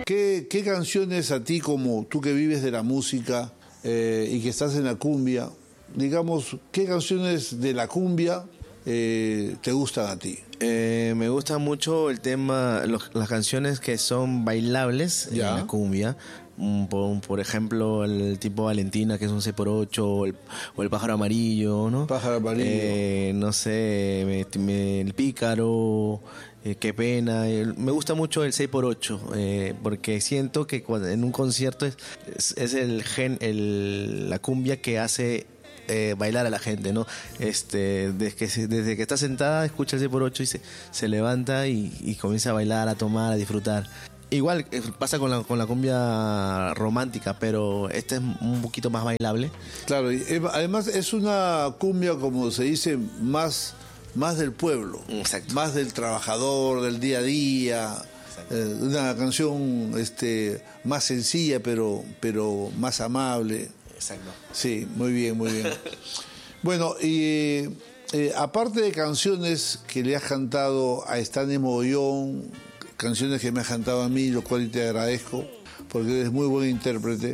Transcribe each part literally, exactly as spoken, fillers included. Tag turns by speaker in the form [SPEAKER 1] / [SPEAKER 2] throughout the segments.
[SPEAKER 1] ¿qué, qué canciones a ti, como tú que vives de la música eh, y que estás en la cumbia, digamos, qué canciones de la cumbia eh, te gustan a ti?
[SPEAKER 2] Eh, me gusta mucho el tema, los, las canciones que son bailables
[SPEAKER 1] Ya.
[SPEAKER 2] en la cumbia. Por, por ejemplo, el tipo Valentina, que es un seis por ocho, o el, o el pájaro amarillo, ¿no?
[SPEAKER 1] Pájaro amarillo.
[SPEAKER 2] Eh, no sé, me, me, el pícaro, eh, qué pena. El, me gusta mucho el seis por ocho, eh, porque siento que cuando, en un concierto es, es, es el gen, el, la cumbia que hace eh, bailar a la gente, ¿no? Este, desde que, desde que está sentada, escucha el seis por ocho y se, se levanta y, y comienza a bailar, a tomar, a disfrutar. Igual pasa con la, con la cumbia romántica, pero este es un poquito más bailable.
[SPEAKER 1] Claro, y además es una cumbia, como se dice, más, más del pueblo.
[SPEAKER 2] Exacto.
[SPEAKER 1] Más del trabajador, del día a día. Eh, una canción este, más sencilla, pero, pero más amable.
[SPEAKER 2] Exacto.
[SPEAKER 1] Sí, muy bien, muy bien. Bueno, y eh, aparte de canciones que le has cantado a Stanley Mogollón, canciones que me has cantado a mí, lo cual te agradezco, porque eres muy buen intérprete.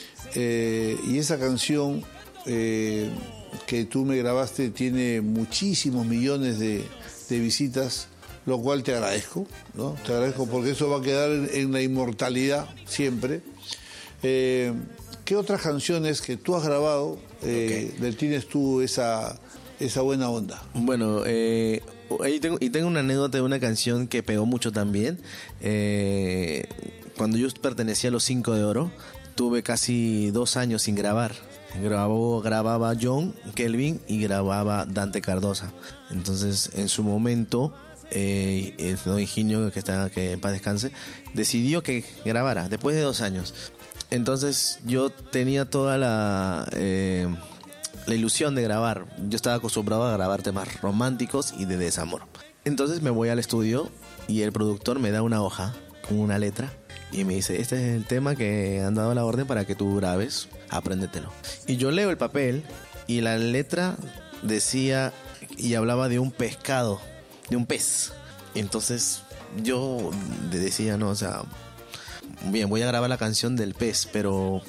[SPEAKER 1] Eh, y esa canción eh, que tú me grabaste tiene muchísimos millones de, de visitas, lo cual te agradezco, ¿no? Te agradezco porque eso va a quedar en, en la inmortalidad siempre. Eh, ¿Qué otras canciones que tú has grabado eh, okay. le tienes tú esa, esa buena onda?
[SPEAKER 2] Bueno, eh... Y tengo, y tengo una anécdota de una canción que pegó mucho también. Eh, cuando yo pertenecía a los Cinco de Oro, tuve casi dos años sin grabar. Grabó, grababa John Kelvin y grababa Dante Cardosa. Entonces, en su momento, eh, el don Higinio, que está, que en paz descanse, decidió que grabara después de dos años. Entonces, yo tenía toda la... Eh, la ilusión de grabar. Yo estaba acostumbrado a grabar temas románticos y de desamor. Entonces me voy al estudio y el productor me da una hoja con una letra y me dice: este es el tema que han dado la orden para que tú grabes, apréndetelo. Y yo leo el papel y la letra decía y hablaba de un pescado, de un pez. Entonces yo decía, no, o sea, bien, voy a grabar la canción del pez, pero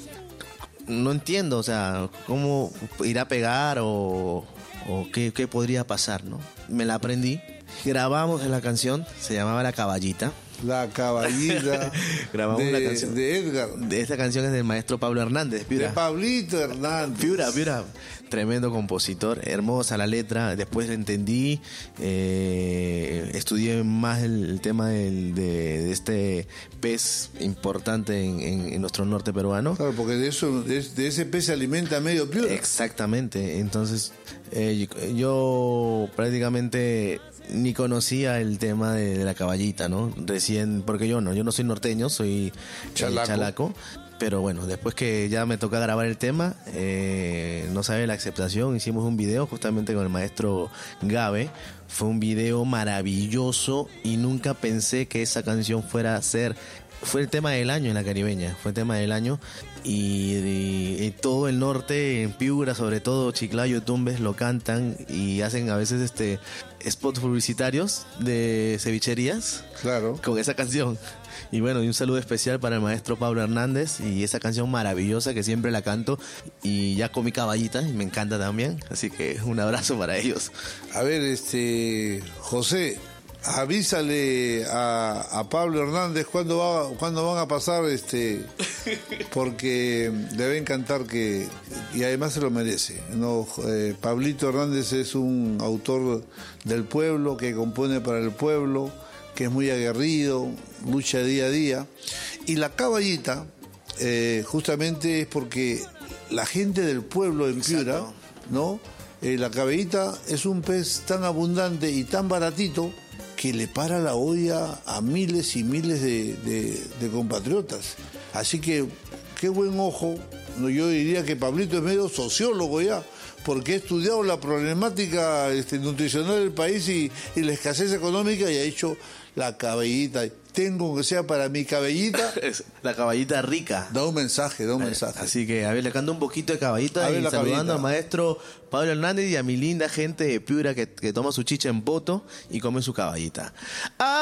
[SPEAKER 2] no entiendo, o sea, cómo irá a pegar o, o qué, qué podría pasar, ¿no? Me la aprendí, grabamos la canción, se llamaba La Caballita.
[SPEAKER 1] La Caballita.
[SPEAKER 2] Grabamos
[SPEAKER 1] de,
[SPEAKER 2] la canción
[SPEAKER 1] de Edgar.
[SPEAKER 2] De esta canción es del maestro Pablo Hernández, Piura.
[SPEAKER 1] De Pablito Hernández.
[SPEAKER 2] Piura, Piura. Tremendo compositor, hermosa la letra. Después la entendí, eh, estudié más el, el tema del, de, de este pez importante en, en, en nuestro norte peruano.
[SPEAKER 1] Claro, porque de eso, de, de ese pez se alimenta medio Piura.
[SPEAKER 2] Exactamente. Entonces, eh, yo, yo prácticamente ni conocía el tema de, de la caballita, ¿no? Recién, porque yo no, yo no soy norteño, soy chalaco. Eh, chalaco. Pero bueno, después que ya me toca grabar el tema, eh, no sabe la aceptación, hicimos un video justamente con el maestro Gabe. Fue un video maravilloso y nunca pensé que esa canción fuera a ser... Fue el tema del año en la Caribeña, fue el tema del año y, y, y todo el norte, en Piura sobre todo, Chiclayo, Tumbes lo cantan y hacen a veces este spots publicitarios de cevicherías,
[SPEAKER 1] claro,
[SPEAKER 2] con esa canción. Y bueno, y un saludo especial para el maestro Pablo Hernández y esa canción maravillosa que siempre la canto y ya con mi caballita y me encanta también, así que un abrazo para ellos.
[SPEAKER 1] A ver, este José, avísale a, a Pablo Hernández cuándo va, cuándo van a pasar, este, porque debe encantar que, y además se lo merece, ¿no? Eh, Pablito Hernández es un autor del pueblo que compone para el pueblo, que es muy aguerrido, lucha día a día, y La Caballita eh, justamente es porque la gente del pueblo en Piura, exacto, ¿no? Eh, la caballita es un pez tan abundante y tan baratito que le para la olla a miles y miles de, de, de compatriotas. Así que, qué buen ojo. Yo diría que Pablito es medio sociólogo ya, porque ha estudiado la problemática este, nutricional del país y, y la escasez económica y ha hecho La Caballita. Tengo que sea para mi caballita.
[SPEAKER 2] La caballita rica.
[SPEAKER 1] Da un mensaje, da un mensaje.
[SPEAKER 2] Así que, a ver, le canto un poquito de caballita y saludando caballita al maestro Pablo Hernández y a mi linda gente de Piura que, que toma su chicha en poto y come su caballita. ¡Ah!